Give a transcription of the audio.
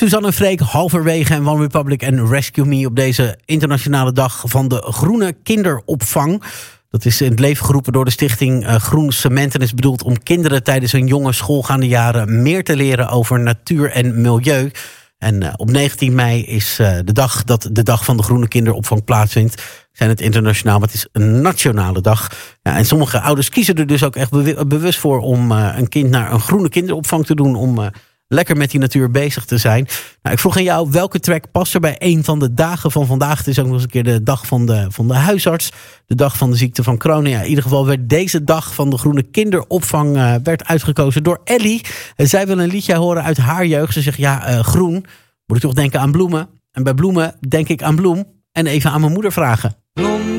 Suzanne en Freek, Halverwege en One Republic en Rescue Me op deze internationale dag van de groene kinderopvang. Dat is in het leven geroepen door de stichting Groen Cement en is bedoeld om kinderen tijdens hun jonge schoolgaande jaren meer te leren over natuur en milieu. En op 19 mei is de dag dat de dag van de groene kinderopvang plaatsvindt. We zijn het internationaal, maar het is een nationale dag. Ja, en sommige ouders kiezen er dus ook echt bewust voor om een kind naar een groene kinderopvang te doen, om lekker met die natuur bezig te zijn. Nou, ik vroeg aan jou, welke track past er bij een van de dagen van vandaag? Het is ook nog eens een keer de dag van de huisarts. De dag van de ziekte van Crohn. Ja, in ieder geval werd deze dag van de groene kinderopvang werd uitgekozen door Ellie. Zij wil een liedje horen uit haar jeugd. Ze zegt, groen, moet ik toch denken aan bloemen. En bij bloemen denk ik aan bloem. En even aan mijn moeder vragen.